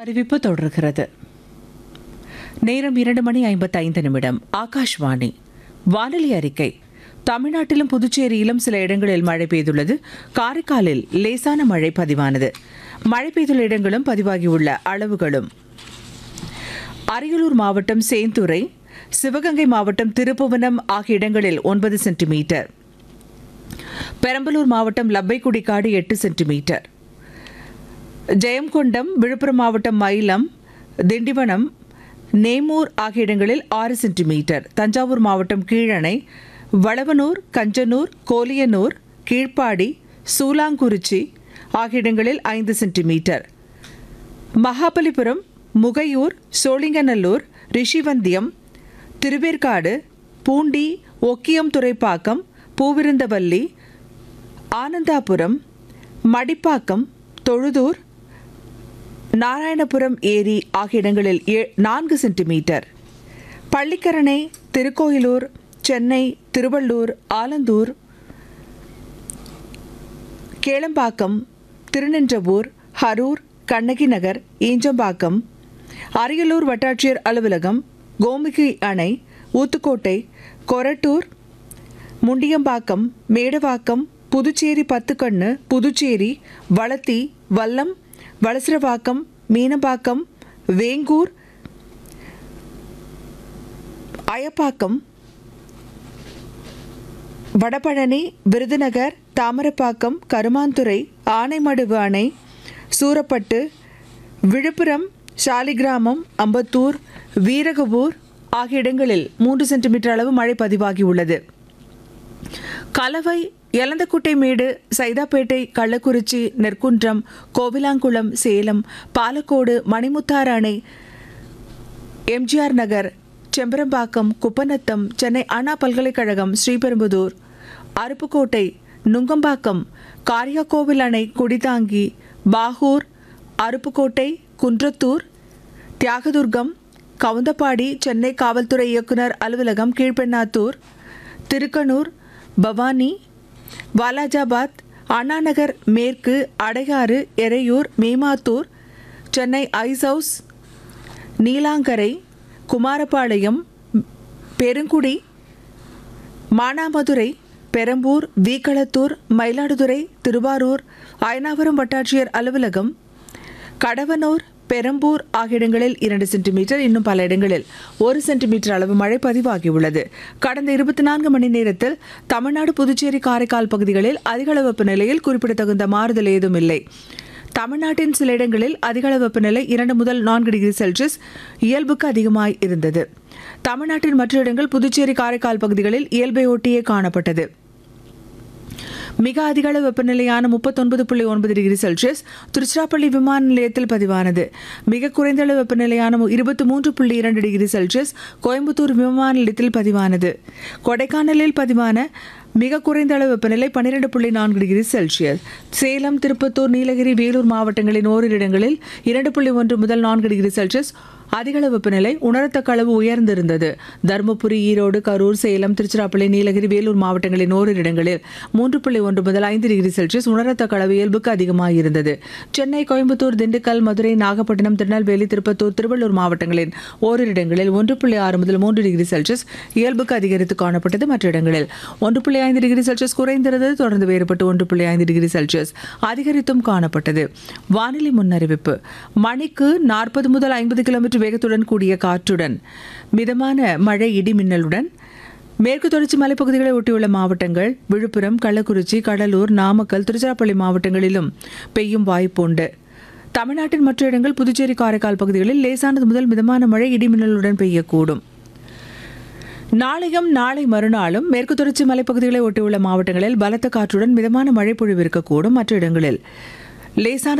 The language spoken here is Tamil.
அறிவிப்பு தொடர்கிறது. நேரம் 2:55. ஆகாஷ்வாணி. வானிலை அறிக்கை. தமிழ்நாட்டிலும் புதுச்சேரியிலும் சில இடங்களில் மழை பெய்துள்ளது. காரைக்காலில் லேசான மழை பதிவானது. மழை பெய்துள்ள இடங்களும் பதிவாகியுள்ள அளவுகளும்: அரியலூர் மாவட்டம் சேந்துரை, சிவகங்கை மாவட்டம் திருப்புவனம் ஆகிய இடங்களில் 9 சென்டிமீட்டர், பெரம்பலூர் மாவட்டம் லப்பைக்குடிக்காடு 8 சென்டிமீட்டர், ஜெயங்கொண்டம், விழுப்புரம் மாவட்டம் மயிலம், திண்டிவனம், நேமூர் ஆகிய இடங்களில் 6 சென்டிமீட்டர், தஞ்சாவூர் மாவட்டம் கீழணை, வளவனூர், கஞ்சனூர், கோலியனூர், கீழ்ப்பாடி, சூலாங்குறிச்சி ஆகிய இடங்களில் 5 சென்டிமீட்டர், மகாபலிபுரம், முகையூர், சோழிங்கநல்லூர், ரிஷிவந்தியம், திருவேற்காடு, பூண்டி, ஒக்கியம் துறைப்பாக்கம், பூவிருந்தவல்லி, ஆனந்தாபுரம், மடிப்பாக்கம், தொழுதூர், நாராயணபுரம் ஏரி ஆகிய இடங்களில் 4 சென்டிமீட்டர், பள்ளிக்கரணை, திருக்கோயிலூர், சென்னை, திருவள்ளூர், ஆலந்தூர், கேளம்பாக்கம், திருநின்றவூர், அரூர், கண்ணகி நகர், ஈஞ்சம்பாக்கம், அரியலூர் வட்டாட்சியர் அலுவலகம், கோமுகி அணை, ஊத்துக்கோட்டை, கொரட்டூர், முண்டியம்பாக்கம், மேடவாக்கம், புதுச்சேரி பத்துக்கண்ணு, புதுச்சேரி, வளத்தி, வல்லம், வளசரவாக்கம், மீனம்பாக்கம், வேங்கூர், அயப்பாக்கம், வடபழனி, விருதுநகர், தாமரப்பாக்கம், கருமாந்துறை, ஆனைமடுவு அணை, சூரப்பட்டு, விழுப்புரம், சாலிகிராமம், அம்பத்தூர், வீரகபூர் ஆகிய இடங்களில் 3 சென்டிமீட்டர் அளவு மழை பதிவாகியுள்ளது. கலவை, எலந்தக்குட்டைமேடு, சைதாப்பேட்டை, கள்ளக்குறிச்சி, நெற்குன்றம், கோவிலாங்குளம், சேலம், பாலக்கோடு, மணிமுத்தாறு அணை, எம்ஜிஆர் நகர், செம்பரம்பாக்கம், குப்பநத்தம், சென்னை அண்ணா பல்கலைக்கழகம், ஸ்ரீபெரும்புதூர், அருப்புக்கோட்டை, நுங்கம்பாக்கம், காரியாக்கோவில் அணை, குடிதாங்கி, பாகூர், அருப்புக்கோட்டை, குன்றத்தூர், தியாகதுர்கம், கவுந்தப்பாடி, சென்னை காவல்துறை இயக்குனர் அலுவலகம், கீழ்பெண்ணாத்தூர், திருக்கனூர், பவானி, வாலாஜாபாத், அண்ணாநகர் மேற்கு, அடையாறு, எறையூர், மேமாத்தூர், சென்னை ஐஸ் ஹவுஸ், நீலாங்கரை, குமாரபாளையம், பெருங்குடி, மானாமதுரை, பெரம்பூர், வீக்களத்தூர், மயிலாடுதுறை, திருவாரூர், அயனாவரம் வட்டாட்சியர் அலுவலகம், கடவனூர், பெரம்பூர் ஆகிய இடங்களில் 2 சென்டிமீட்டர், இன்னும் பல இடங்களில் 1 சென்டிமீட்டர் அளவு மழை பதிவாகியுள்ளது. கடந்த 24 மணி நேரத்தில் தமிழ்நாடு, புதுச்சேரி, காரைக்கால் பகுதிகளில் அதிகளவு வெப்பநிலையில் குறிப்பிடத்தகுந்த மாறுதல் ஏதும் இல்லை. தமிழ்நாட்டின் சில இடங்களில் அதிகளவு வெப்பநிலை 2 முதல் 4 டிகிரி செல்சியஸ் இயல்புக்கு அதிகமாய் இருந்தது. தமிழ்நாட்டின் மற்ற இடங்கள், புதுச்சேரி, காரைக்கால் பகுதிகளில் இயல்பை ஒட்டியே காணப்பட்டது. மிக அதிக அளவு வெப்பநிலையான 39.9 டிகிரி செல்சியஸ் திருச்சிராப்பள்ளி விமான நிலையத்தில் பதிவானது. மிக குறைந்த அளவு வெப்பநிலையான 23.2 டிகிரி செல்சியஸ் கோயம்புத்தூர் விமான நிலையத்தில் பதிவானது. கொடைக்கானலில் பதிவான மிக குறைந்த அளவு வெப்பநிலை 12.4 டிகிரி செல்சியஸ். சேலம், திருப்பத்தூர், நீலகிரி, வேலூர் மாவட்டங்களின் ஓரிரு இடங்களில் 2.1 முதல் 4 டிகிரி செல்சியஸ் அதிகளவு வெப்பநிலை உணரத்தக்க அளவு உயர்ந்திருந்தது. தருமபுரி, ஈரோடு, கரூர், சேலம், திருச்சிராப்பள்ளி, நீலகிரி, வேலூர் மாவட்டங்களின் ஓரிரு இடங்களில் 3.1 முதல் 5 டிகிரி செல்சியஸ் உணரத்தக்க அளவு இயல்புக்கு அதிகமாயிருந்தது. சென்னை, கோயம்புத்தூர், திண்டுக்கல், மதுரை, நாகப்பட்டினம், திருநெல்வேலி, திருப்பத்தூர், திருவள்ளூர் மாவட்டங்களின் ஓரிரு இடங்களில் 1.6 முதல் 3 டிகிரி செல்சியஸ் இயல்புக்கு அதிகரித்து காணப்பட்டது. மற்ற இடங்களில் 1.5 டிகிரி செல்சியஸ் குறைந்திருந்தது. தொடர்ந்து வேறுபட்டு 1.5 டிகிரி செல்சியஸ் அதிகரித்தும் காணப்பட்டது. வானிலை முன்னறிவிப்பு: மணிக்கு 40 முதல் 50 கிலோமீட்டர் வேகத்துடன் கூடிய காற்றுடன் மிதமான மழை, இடி மின்னலுடன் மேற்கு தொடர்ச்சி மலைப்பகுதிகளை ஒட்டியுள்ள மாவட்டங்கள், விழுப்புரம், கள்ளக்குறிச்சி, கடலூர், நாமக்கல், திருச்சிராப்பள்ளி மாவட்டங்களிலும் பெய்யும் வாய்ப்புண்டு. தமிழ்நாட்டின் மற்ற இடங்கள், புதுச்சேரி, காரைக்கால் பகுதிகளில் லேசானது முதல் மிதமான மழை, இடி மின்னலுடன் பெய்யக்கூடும். நாளையும் நாளை மறுநாளும் மேற்கு தொடர்ச்சி மலைப்பகுதிகளை ஒட்டியுள்ள மாவட்டங்களில் பலத்த காற்றுடன் மிதமான மழை பொழிவு இருக்கக்கூடும். மற்ற இடங்களில் லேசான